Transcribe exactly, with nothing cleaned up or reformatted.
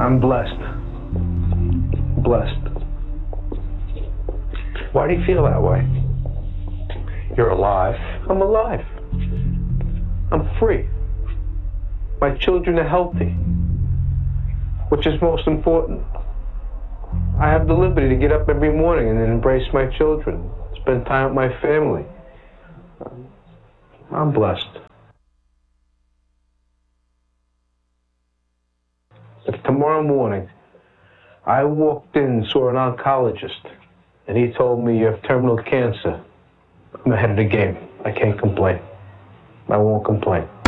I'm blessed. Blessed. Why do you feel that way? You're alive. I'm alive. I'm free. My children are healthy, which is most important. I have the liberty to get up every morning and embrace my children, spend time with my family. I'm blessed. If tomorrow morning I walked in and saw an oncologist and he told me you have terminal cancer, I'm ahead of the game. I can't complain. I won't complain.